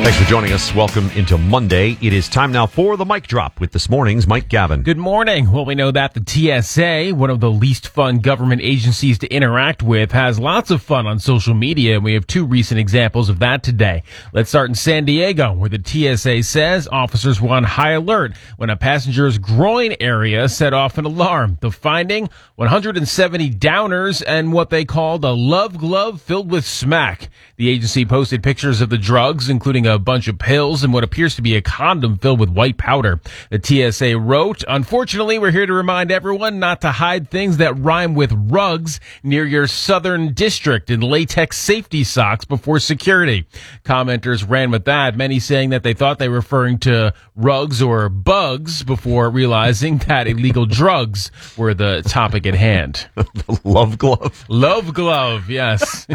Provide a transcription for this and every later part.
Thanks for joining us. Welcome into Monday. It is time now for the Mic Drop with this morning's Mike Gavin. Good morning. Well, we know that the TSA, one of the least fun government agencies to interact with, has lots of fun on social media, and we have two recent examples of that today. Let's start in San Diego, where the TSA says officers were on high alert when a passenger's groin area set off an alarm. The finding, 170 downers and what they called a love glove filled with smack. The agency posted pictures of the drugs, including a bunch of pills and what appears to be a condom filled with white powder. The TSA wrote, "Unfortunately, we're here to remind everyone not to hide things that rhyme with rugs near your southern district in latex safety socks before security." Commenters ran with that, many saying that they thought they were referring to rugs or bugs before realizing that illegal drugs were the topic at hand. Love glove? Love glove, yes.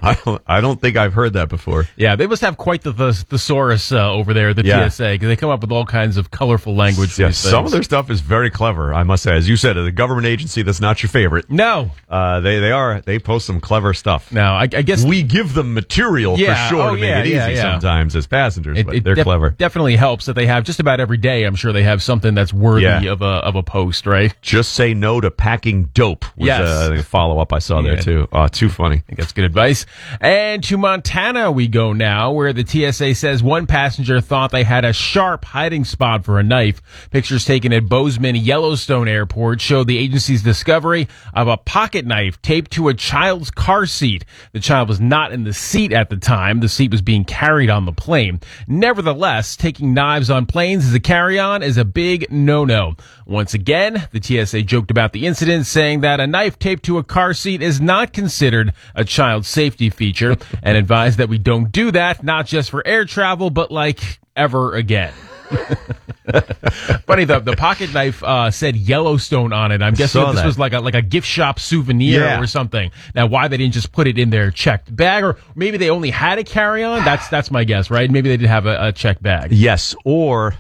I don't think I've heard that before. Yeah, they must have quite the thesaurus over there, the TSA, because they come up with all kinds of colorful language for these things. Some of their stuff is very clever, I must say. As you said, a government agency that's not your favorite. No. They post some clever stuff. Now, I guess we give them material for sure to make it easy sometimes as passengers, but they're clever. Definitely helps that they have just about every day, I'm sure they have something that's worthy of a post, right? Just say no to packing dope was a follow-up I saw there, too. Too funny. I think that's good advice. And to Montana we go now, where the TSA says one passenger thought they had a sharp hiding spot for a knife. Pictures taken at Bozeman Yellowstone Airport showed the agency's discovery of a pocket knife taped to a child's car seat. The child was not in the seat at the time. The seat was being carried on the plane. Nevertheless, taking knives on planes as a carry-on is a big no-no. Once again, the TSA joked about the incident, saying that a knife taped to a car seat is not considered a child safety feature, and advised that we don't do that, not just for air travel, but like ever again. Funny, the pocket knife said Yellowstone on it. I'm guessing this was like a gift shop souvenir or something. Now, why they didn't just put it in their checked bag, or maybe they only had a carry-on? That's my guess, right? Maybe they didn't have a checked bag. Yes, or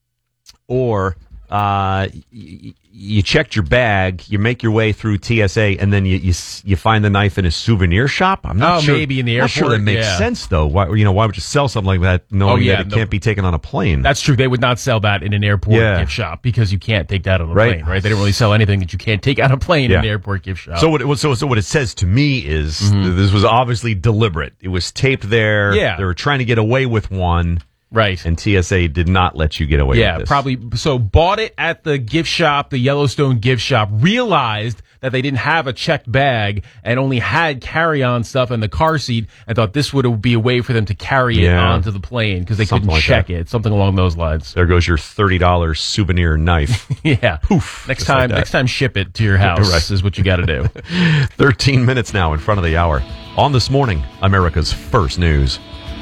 you checked your bag, you make your way through TSA, and then you find the knife in a souvenir shop. I'm not sure. Maybe in the airport. Not sure that makes sense though. Why would you sell something like that knowing that it can't be taken on a plane? That's true. They would not sell that in an airport gift shop because you can't take that on a plane, right? They don't really sell anything that you can't take on a plane in an airport gift shop. So what it says to me is this was obviously deliberate. It was taped there. Yeah. They were trying to get away with one. Right. And TSA did not let you get away with this. Yeah, probably. So bought it at the gift shop, the Yellowstone gift shop, realized that they didn't have a checked bag and only had carry-on stuff in the car seat, and thought this would be a way for them to carry it onto the plane because they couldn't check it. Something along those lines. There goes your $30 souvenir knife. Yeah. Poof. Next time ship it to your house is what you got to do. 13 minutes now in front of the hour. On This Morning, America's First News.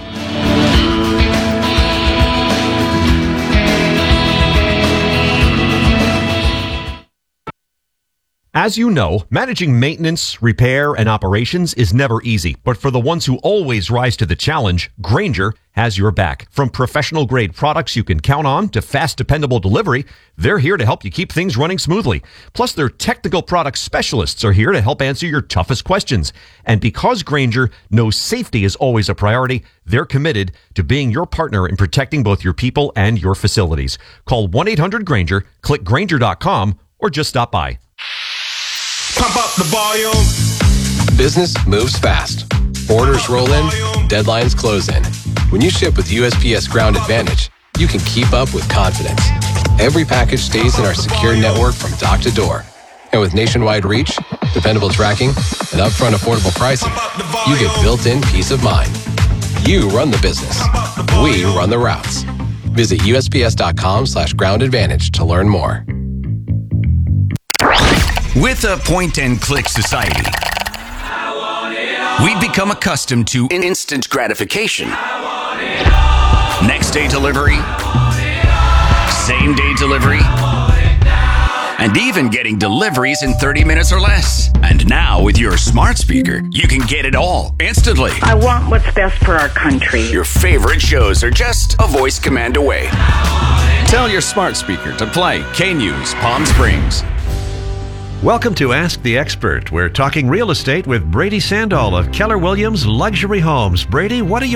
As you know, managing maintenance, repair, and operations is never easy. But for the ones who always rise to the challenge, Grainger has your back. From professional-grade products you can count on to fast, dependable delivery, they're here to help you keep things running smoothly. Plus, their technical product specialists are here to help answer your toughest questions. And because Grainger knows safety is always a priority, they're committed to being your partner in protecting both your people and your facilities. Call 1-800-GRAINGER, click Grainger.com, or just stop by. Pump up the volume. Business moves fast. Orders roll in, deadlines close in. When you ship with USPS Ground Advantage, you can keep up with confidence. Every package stays in our secure network from dock to door. And with nationwide reach, dependable tracking, and upfront affordable pricing, you get built-in peace of mind. You run the business. We run the routes. Visit USPS.com/Ground Advantage to learn more. With a point-and-click society, we've become accustomed to instant gratification. Next-day delivery, same-day delivery, and even getting deliveries in 30 minutes or less. And now, with your smart speaker, you can get it all instantly. I want what's best for our country. Your favorite shows are just a voice command away. Tell your smart speaker to play K-News Palm Springs. Welcome to Ask the Expert. We're talking real estate with Brady Sandall of Keller Williams Luxury Homes. Brady, what are you